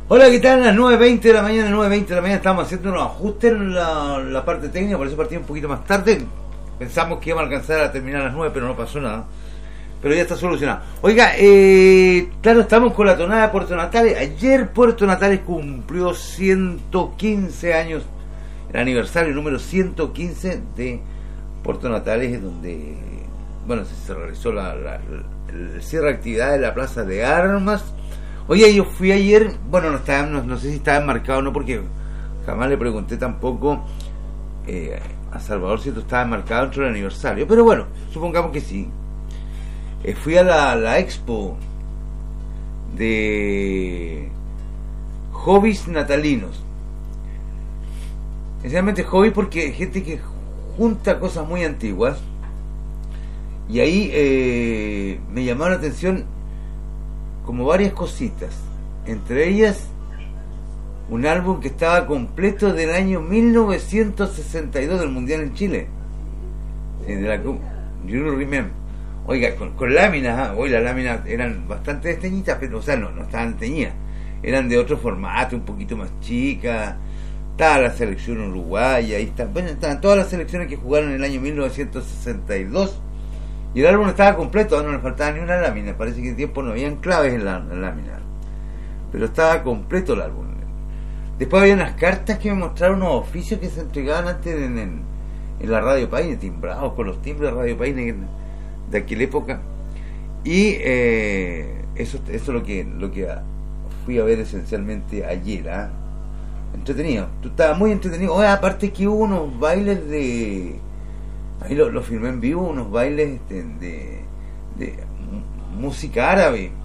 Hola, ¿qué tal? A las 9:20 de la mañana, 9:20 de la mañana estamos haciendo unos ajustes en la parte técnica, por eso partimos un poquito más tarde. Pensamos que íbamos a alcanzar a terminar a las 9, pero no pasó nada. Pero ya está solucionado. Oiga, claro, estamos con la tonada de Puerto Natales. Ayer Puerto Natales cumplió 115 años, el aniversario número 115 de Puerto Natales, donde, bueno, se realizó el cierre de actividades de la Plaza de Armas. Oye, yo fui ayer, bueno, no sé si estaba enmarcado o no, porque jamás le pregunté tampoco a Salvador si esto estaba enmarcado dentro del aniversario, pero bueno, supongamos que sí. Fui a la expo de hobbies natalinos. Esencialmente hobby porque hay gente que junta cosas muy antiguas, y ahí me llamaron la atención como varias cositas, entre ellas un álbum que estaba completo del año 1962 del Mundial en Chile, de la You Remember. Oiga, con láminas, hoy las láminas eran bastante desteñitas, pero, o sea, no estaban teñidas, eran de otro formato, un poquito más chicas. Estaba la selección uruguaya, ahí está, bueno, estaban todas las selecciones que jugaron en el año 1962. Y el álbum estaba completo, no le faltaba ni una lámina. Parece que en tiempo no habían claves en la lámina, pero estaba completo el álbum. Después había unas cartas que me mostraron, unos oficios que se entregaban antes en la Radio País, timbrados con los timbres de Radio País de aquella época. Y eso es lo que fui a ver esencialmente ayer. Entretenido, estaba muy entretenido. Oye, aparte que hubo unos bailes de... Ahí lo filmé en vivo, unos bailes de música árabe.